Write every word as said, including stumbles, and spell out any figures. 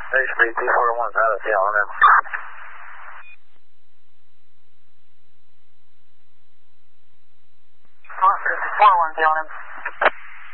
Hey, speed two four one, out of the element. four one, the element.